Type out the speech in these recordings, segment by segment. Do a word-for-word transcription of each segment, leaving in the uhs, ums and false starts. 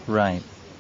Right.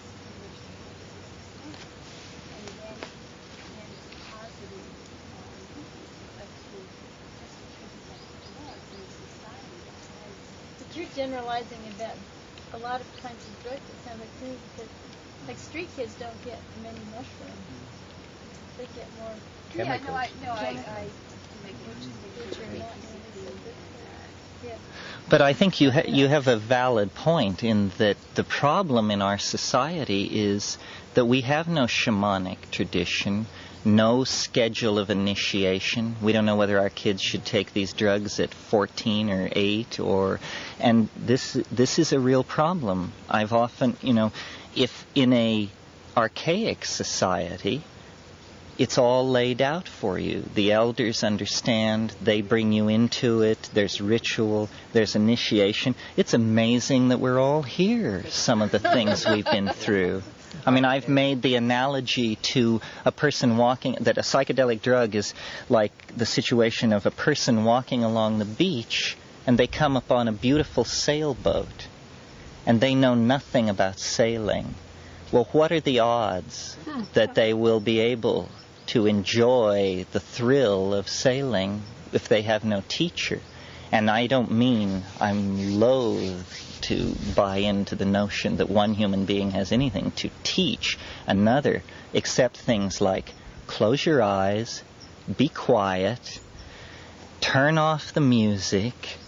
You're generalizing about a lot of kinds of drugs, it sounds like to me, because like street kids don't get many mushrooms. They get more chemicals. Yeah, no, I, no, I, I make which are not really so good for yeah. But I think you ha- you have a valid point in that the problem in our society is that we have no shamanic tradition, no schedule of initiation. We don't know whether our kids should take these drugs at fourteen or eight, or, and this this is a real problem. I've often, you know, if in a archaic society, it's all laid out for you. The elders understand. They bring you into it. There's ritual. There's initiation. It's amazing that we're all here, some of the things we've been through. I mean, I've made the analogy to a person walking, that a psychedelic drug is like the situation of a person walking along the beach, and they come upon a beautiful sailboat, and they know nothing about sailing. Well, what are the odds that they will be able to enjoy the thrill of sailing if they have no teacher? And I don't mean I'm loath to buy into the notion that one human being has anything to teach another except things like close your eyes, be quiet, turn off the music,